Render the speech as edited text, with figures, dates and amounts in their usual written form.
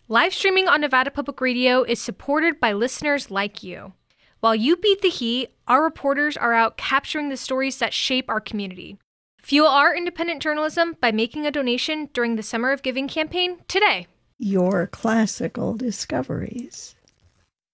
Live streaming on Nevada Public Radio is supported by listeners like you. While you beat the heat, our reporters are out capturing the stories that shape our community. Fuel our independent journalism by making a donation during the Summer of Giving campaign today. Your classical discoveries.